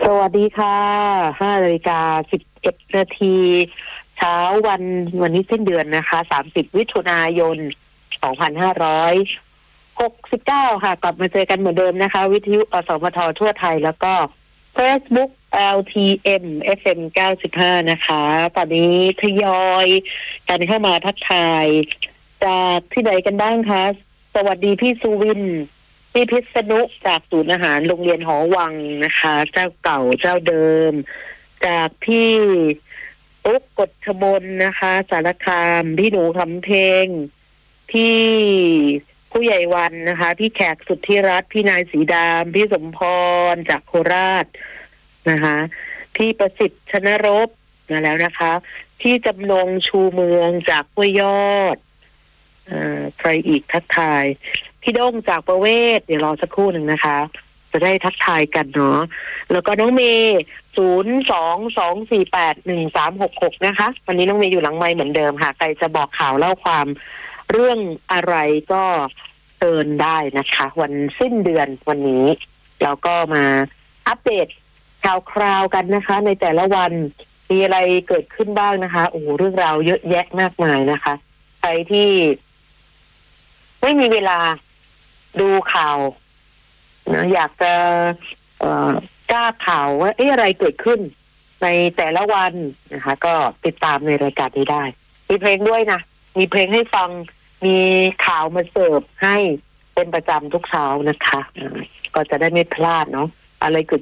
สวัสดีค่ะ5:11 นาทีเช้าวันนี้สิ้นเดือนนะคะ30 มิถุนายน 2569ค่ะกลับมาเจอกันเหมือนเดิมนะคะวิทยุอสมททั่วไทยแล้วก็ Facebook LTM FM 95นะคะตอนนี้ทยอยกันเข้ามาทักทายจากที่ไหนกันบ้างคะสวัสดีพี่สุวินพี่พิษณุจากศูนย์อาหารโรงเรียนหอวังนะคะเจ้าเก่าเจ้าเดิมจากพี่อุ๊กกฎชมนนะคะสารคามพี่หนูคำเพลงพี่ผู้ใหญ่วันนะคะพี่แขกสุทธิรัตน์พี่นายสีดามพี่สมพรจากโคราชนะคะพี่ประสิทธิ์ชนรบมาแล้วนะคะพี่จำนงชูเมืองจากห้วยยอดใครอีกทักทายพี่ด้งจากประเวศเดี๋ยวรอสักครู่หนึ่งนะคะจะได้ทักทายกันเนาะแล้วก็น้องเมย์022481366นะคะวันนี้น้องเมย์อยู่หลังไมค์เหมือนเดิมค่ะใครจะบอกข่าวเล่าความเรื่องอะไรก็เชิญได้นะคะวันสิ้นเดือนวันนี้เราก็มาอัปเดตข่าวคราวกันนะคะในแต่ละวันมีอะไรเกิดขึ้นบ้างนะคะโอ้โหเรื่องราวเยอะแยะมากมายนะคะใครที่ไม่มีเวลาดูข่าวนะอยากจะกล้าข่าวว่าอะไรเกิดขึ้นในแต่ละวันนะคะก็ติดตามในรายการนี้ได้มีเพลงด้วยนะมีเพลงให้ฟังมีข่าวมาเสิร์ฟให้เป็นประจำทุกเช้านะคะก็จะได้ไม่พลาดเนาะอะไรเกิด